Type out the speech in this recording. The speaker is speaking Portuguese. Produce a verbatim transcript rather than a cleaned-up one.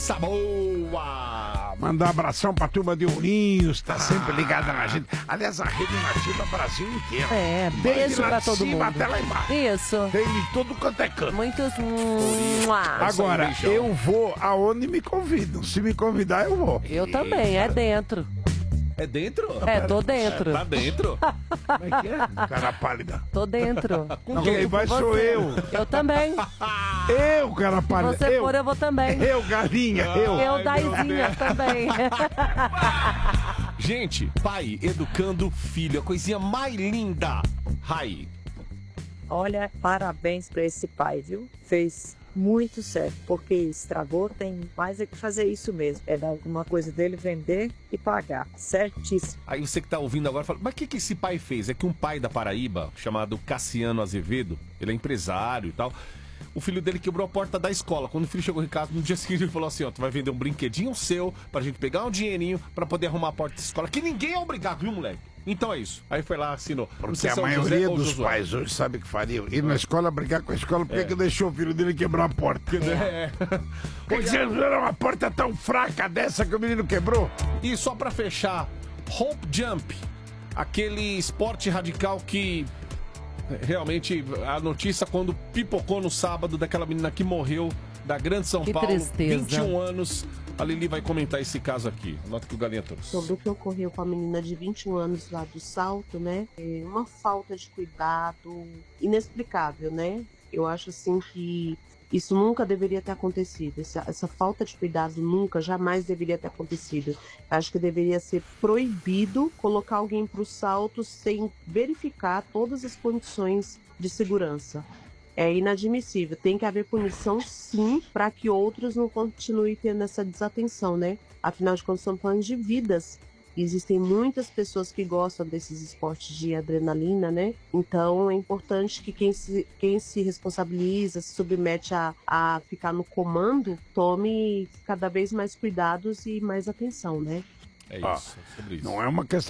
Boa! Mandar um abração pra turma de Ourinhos, tá sempre ligada na gente. Aliás, a rede nativa Brasil inteiro. É, beijo Desde lá pra de todo cima mundo. até lá embaixo. Isso. Tem de tudo quanto é canto. Muitos. Agora, eu vou aonde me convidam. Se me convidar, eu vou. Eu também, é dentro. É dentro? É, tô dentro. Tá dentro? Como é que é? Cara pálida. Tô dentro. Não, quem vai Com sou você. eu. Eu também. Eu, cara Se pálida. você eu. for, eu vou também. Eu, galinha, eu. Eu, Daizinha, também. Gente, pai educando filho, a coisinha mais linda. Rai. Olha, parabéns pra esse pai, viu? Fez muito certo, porque estragou, tem mais é que fazer isso mesmo. É dar alguma coisa dele, vender e pagar. Certíssimo. Aí você que tá ouvindo agora fala, mas o que, que esse pai fez? É que um pai da Paraíba, chamado Cassiano Azevedo, ele é empresário e tal. O filho dele quebrou a porta da escola. Quando o filho chegou em casa, no dia seguinte ele falou assim, ó, tu vai vender um brinquedinho seu pra gente pegar um dinheirinho pra poder arrumar a porta da escola. Que ninguém é obrigado, viu, moleque? Então é isso. Aí foi lá, assinou. Não Porque sei a se é o maioria José ou o dos Josué. pais hoje sabe o que fariam. Ir na escola, brigar com a escola, porque É. que deixou o filho dele quebrar a porta? É. Por que você usou uma porta tão fraca dessa que o menino quebrou? E só pra fechar, Hope Jump, aquele esporte radical que realmente a notícia quando pipocou no sábado daquela menina que morreu da Grande São Que Paulo, tristeza. vinte e um anos. A Lili vai comentar esse caso aqui. Nota que o Galinha trouxe. Sobre o que ocorreu com a menina de vinte e um anos lá do Salto, né? É uma falta de cuidado inexplicável, né? Eu acho assim que isso nunca deveria ter acontecido. Essa, essa falta de cuidado nunca, jamais deveria ter acontecido. Acho que deveria ser proibido colocar alguém para o salto sem verificar todas as condições de segurança. É inadmissível. Tem que haver punição, sim, para que outros não continuem tendo essa desatenção, né? Afinal de contas, estamos falando de vidas. Existem muitas pessoas que gostam desses esportes de adrenalina, né? Então é importante que quem se, quem se responsabiliza, se submete a, a ficar no comando, tome cada vez mais cuidados e mais atenção, né? É Ah, isso, sobre isso. Não é uma questão